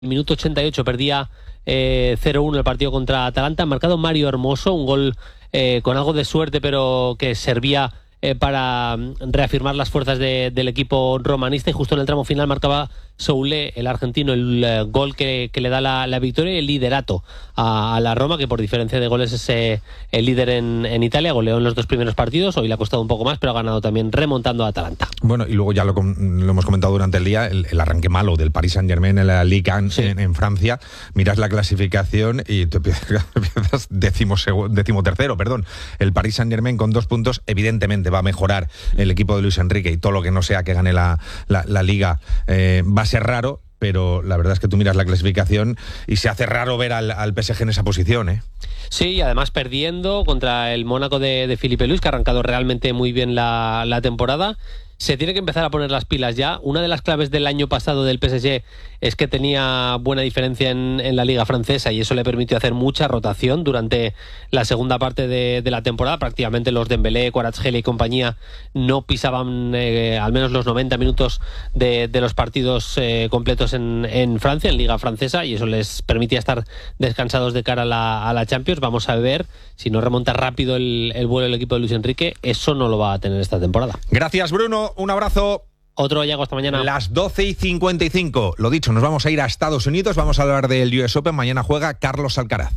Minuto 88 perdía 0-1 el partido contra Atalanta. Ha marcado Mario Hermoso, un gol con algo de suerte, pero que servía para reafirmar las fuerzas del equipo romanista. Y justo en el tramo final marcaba Soule, el argentino, el gol que le da la victoria y el liderato a la Roma, que por diferencia de goles es el líder en Italia. Goleó en los dos primeros partidos, hoy le ha costado un poco más, pero ha ganado también remontando a Atalanta. Bueno, y luego ya lo hemos comentado durante el día, el arranque malo del Paris Saint-Germain en la Ligue 1 en Francia. Miras la clasificación y te empiezas decimotercero, perdón. El Paris Saint-Germain con 2 puntos, evidentemente va a mejorar el equipo de Luis Enrique, y todo lo que no sea que gane la Liga va a ser raro, pero la verdad es que tú miras la clasificación y se hace raro ver al PSG en esa posición, ¿eh? Sí, y además perdiendo contra el Mónaco de Filipe Luis, que ha arrancado realmente muy bien la temporada. Se tiene que empezar a poner las pilas ya. Una de las claves del año pasado del PSG es que tenía buena diferencia en la Liga Francesa, y eso le permitió hacer mucha rotación durante la segunda parte de la temporada. Prácticamente los Dembélé, Kvaratskhelia y compañía no pisaban al menos los 90 minutos de los partidos completos en Francia, en Liga Francesa, y eso les permitía estar descansados de cara a la Champions. Vamos a ver si no remonta rápido el vuelo del equipo de Luis Enrique. Eso no lo va a tener esta temporada. Gracias, Bruno. Un abrazo. Otro Yago, hasta mañana. Las 12:55. Lo dicho, nos vamos a ir a Estados Unidos. Vamos a hablar del US Open. Mañana juega Carlos Alcaraz.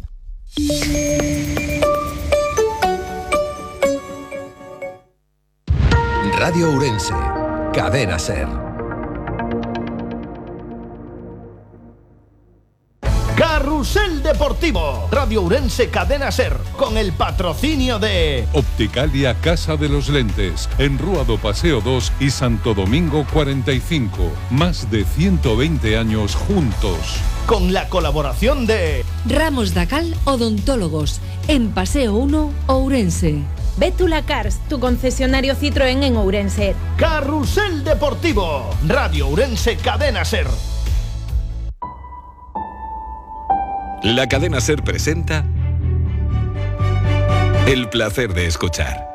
Radio Ourense, Cadena SER. Carrusel Deportivo, Radio Ourense, Cadena SER, con el patrocinio de Opticalia Casa de los Lentes, en Rúa do Paseo 2 y Santo Domingo 45. Más de 120 años juntos. Con la colaboración de Ramos Dacal Odontólogos, en Paseo 1, Ourense. Bétula Cars, tu concesionario Citroën en Ourense. Carrusel Deportivo, Radio Ourense, Cadena SER. La Cadena SER presenta El placer de escuchar.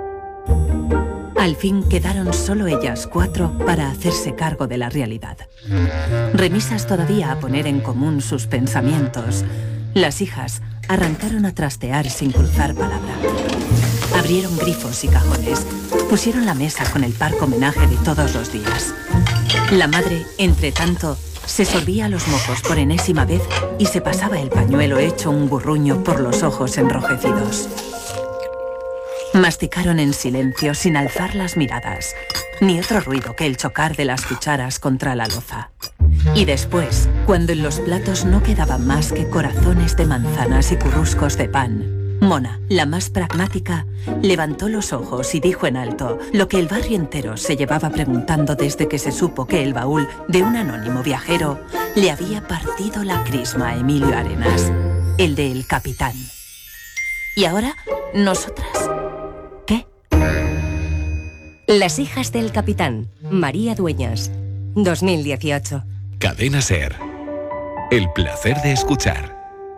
Al fin quedaron solo ellas 4 para hacerse cargo de la realidad. Remisas todavía a poner en común sus pensamientos, las hijas arrancaron a trastear sin cruzar palabra. Abrieron grifos y cajones, pusieron la mesa con el parco homenaje de todos los días. La madre, entre tanto, se sorbía los mocos por enésima vez y se pasaba el pañuelo hecho un burruño por los ojos enrojecidos. Masticaron en silencio sin alzar las miradas, ni otro ruido que el chocar de las cucharas contra la loza. Y después, cuando en los platos no quedaban más que corazones de manzanas y curruscos de pan, Mona, la más pragmática, levantó los ojos y dijo en alto lo que el barrio entero se llevaba preguntando desde que se supo que el baúl de un anónimo viajero le había partido la crisma a Emilio Arenas, el del capitán. ¿Y ahora, nosotras? ¿Qué? Las hijas del capitán, María Dueñas, 2018. Cadena SER. El placer de escuchar.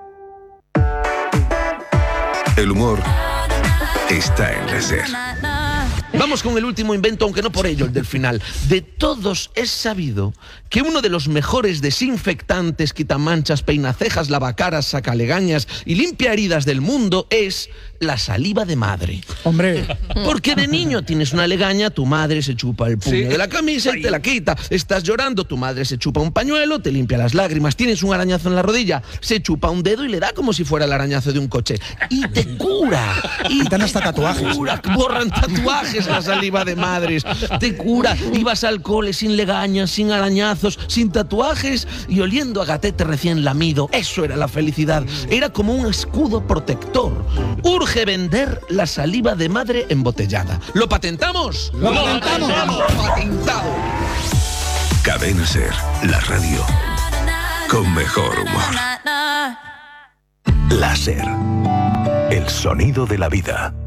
El humor está en la SER. Vamos con el último invento, aunque no por ello el del final. De todos es sabido que uno de los mejores desinfectantes, quitamanchas, peinacejas, lavacaras, sacalegañas y limpia heridas del mundo es la saliva de madre. Hombre. Porque de niño tienes una legaña, tu madre se chupa el puño de la camisa y te la quita. Estás llorando, tu madre se chupa un pañuelo, te limpia las lágrimas. Tienes un arañazo en la rodilla, se chupa un dedo y le da como si fuera el arañazo de un coche. Y te cura. Y te dan hasta tatuajes. Cura, borran tatuajes la saliva de madres. Te cura. Ibas al cole sin legañas, sin arañazos, sin tatuajes y oliendo a gatete recién lamido. Eso era la felicidad. Era como un escudo protector. Urge vender la saliva de madre embotellada. ¿Lo patentamos? ¡Lo patentamos! ¡Patentado! Cadena SER, la radio con mejor humor. La SER, el sonido de la vida.